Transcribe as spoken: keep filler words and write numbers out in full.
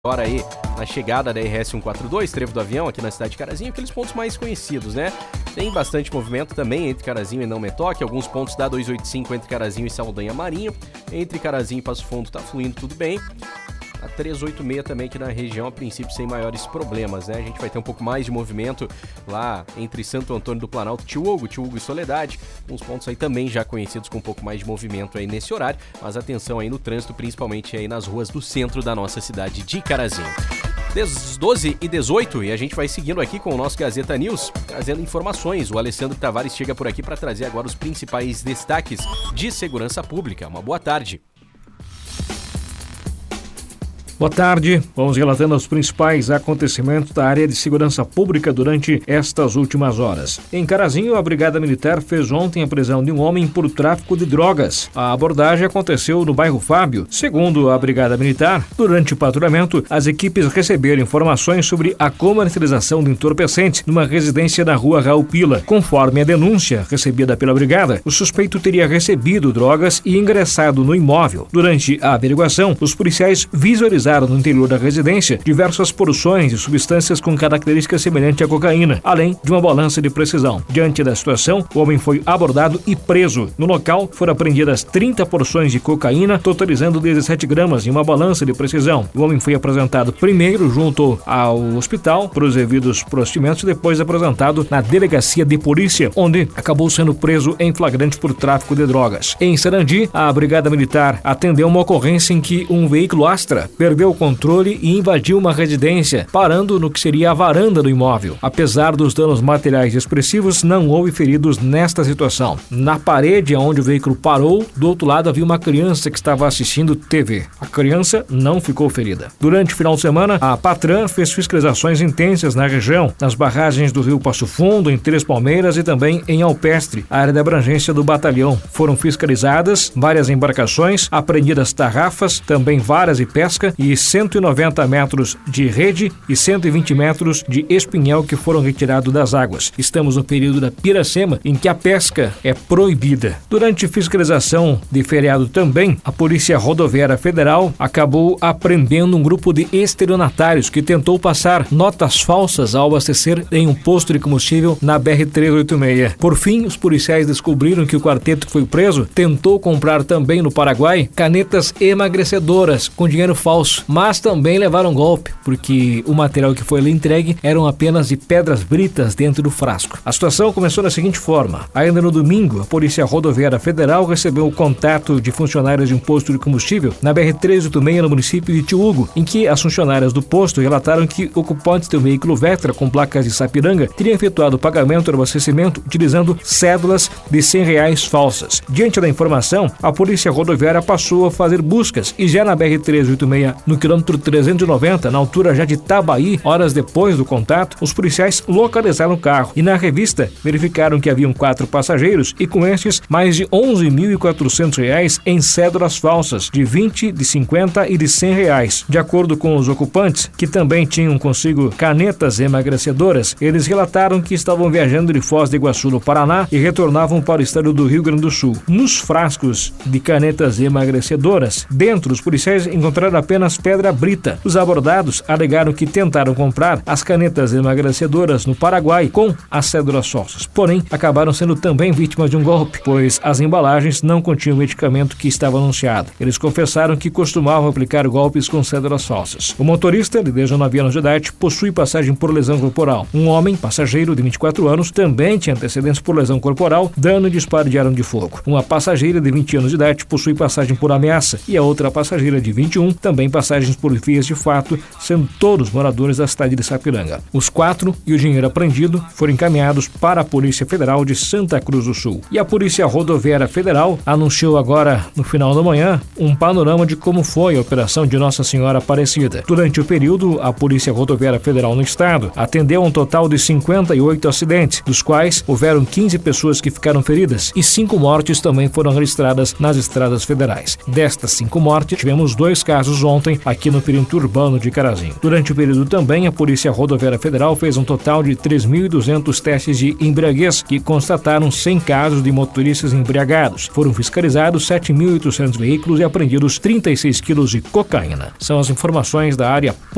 Agora aí, na chegada da R S cento e quarenta e dois, Trevo do Avião, aqui na cidade de Carazinho, aqueles pontos mais conhecidos, né? Tem bastante movimento também entre Carazinho e Não Metoque, alguns pontos da duzentos e oitenta e cinco entre Carazinho e Saldanha Marinho, entre Carazinho e Passo Fundo tá fluindo tudo bem. A trezentos e oitenta e seis também aqui na região, a princípio sem maiores problemas, né? A gente vai ter um pouco mais de movimento lá entre Santo Antônio do Planalto, Tiúgo, Tiúgo e Soledade, uns pontos aí também já conhecidos com um pouco mais de movimento aí nesse horário, mas atenção aí no trânsito, principalmente aí nas ruas do centro da nossa cidade de Carazinho. doze e dezoito, e a gente vai seguindo aqui com o nosso Gazeta News, trazendo informações. O Alessandro Tavares chega por aqui para trazer agora os principais destaques de segurança pública. Uma boa tarde. Boa tarde, vamos relatando os principais acontecimentos da área de segurança pública durante estas últimas horas. Em Carazinho, a Brigada Militar fez ontem a prisão de um homem por tráfico de drogas. A abordagem aconteceu no bairro Fábio. Segundo a Brigada Militar, durante o patrulhamento, as equipes receberam informações sobre a comercialização de entorpecentes numa residência na rua Raul Pila. Conforme a denúncia recebida pela Brigada, o suspeito teria recebido drogas e ingressado no imóvel. Durante a averiguação, os policiais visualizaram no interior da residência diversas porções de substâncias com características semelhantes à cocaína, além de uma balança de precisão. Diante da situação, o homem foi abordado e preso. No local, foram apreendidas trinta porções de cocaína, totalizando dezessete gramas, e uma balança de precisão. O homem foi apresentado primeiro junto ao hospital para os devidos procedimentos e depois apresentado na delegacia de polícia, onde acabou sendo preso em flagrante por tráfico de drogas. Em Sarandi, a Brigada Militar atendeu uma ocorrência em que um veículo Astra perdeu o controle e invadiu uma residência, parando no que seria a varanda do imóvel. Apesar dos danos materiais expressivos, não houve feridos nesta situação. Na parede onde o veículo parou, do outro lado havia uma criança que estava assistindo T V. A criança não ficou ferida. Durante o final de semana, a Patran fez fiscalizações intensas na região, nas barragens do rio Passo Fundo, em Três Palmeiras e também em Alpestre, área de abrangência do batalhão. Foram fiscalizadas várias embarcações, apreendidas tarrafas, também varas e pesca, e cento e noventa metros de rede e cento e vinte metros de espinhel que foram retirados das águas. Estamos no período da Piracema, em que a pesca é proibida. Durante fiscalização de feriado também, a Polícia Rodoviária Federal acabou apreendendo um grupo de estelionatários que tentou passar notas falsas ao abastecer em um posto de combustível na B R trezentos e oitenta e seis. Por fim, os policiais descobriram que o quarteto que foi preso tentou comprar também no Paraguai canetas emagrecedoras com dinheiro falso, mas também levaram golpe, porque o material que foi ali entregue eram apenas de pedras britas dentro do frasco. A situação começou da seguinte forma: ainda no domingo, a Polícia Rodoviária Federal recebeu o contato de funcionários de um posto de combustível na B R trezentos e oitenta e seis no município de Tiúgo, em que as funcionárias do posto relataram que ocupantes de um veículo Vectra com placas de Sapiranga teriam efetuado o pagamento do abastecimento utilizando cédulas de cem reais falsas. Diante da informação, a Polícia Rodoviária passou a fazer buscas e já na B R trezentos e oitenta e seis, no quilômetro trezentos e noventa, na altura já de Tabaí, horas depois do contato, os policiais localizaram o carro e na revista verificaram que haviam quatro passageiros e com estes mais de onze mil e quatrocentos reais em cédulas falsas de vinte, de cinquenta e de cem reais. De acordo com os ocupantes, que também tinham consigo canetas emagrecedoras, eles relataram que estavam viajando de Foz do Iguaçu, no Paraná, e retornavam para o estado do Rio Grande do Sul. Nos frascos de canetas emagrecedoras, dentro, os policiais encontraram apenas pedra brita. Os abordados alegaram que tentaram comprar as canetas emagrecedoras no Paraguai com as cédulas falsas, porém acabaram sendo também vítimas de um golpe, pois as embalagens não continham o medicamento que estava anunciado. Eles confessaram que costumavam aplicar golpes com cédulas falsas. O motorista, de dezenove anos de idade, possui passagem por lesão corporal. Um homem, passageiro de vinte e quatro anos, também tinha antecedentes por lesão corporal, dano e disparo de arma de fogo. Uma passageira de vinte anos de idade possui passagem por ameaça e a outra passageira de vinte e um também passagens por vias de fato, sendo todos moradores da cidade de Sapiranga. Os quatro e o dinheiro apreendido foram encaminhados para a Polícia Federal de Santa Cruz do Sul. E a Polícia Rodoviária Federal anunciou agora, no final da manhã, um panorama de como foi a operação de Nossa Senhora Aparecida. Durante o período, a Polícia Rodoviária Federal no estado atendeu um total de cinquenta e oito acidentes, dos quais houveram quinze pessoas que ficaram feridas e cinco mortes também foram registradas nas estradas federais. Destas cinco mortes, tivemos dois casos ontem aqui no perímetro urbano de Carazinho. Durante o período também, a Polícia Rodoviária Federal fez um total de três mil e duzentos testes de embriaguez, que constataram cem casos de motoristas embriagados. Foram fiscalizados sete mil e oitocentos veículos e apreendidos trinta e seis quilos de cocaína. São as informações da área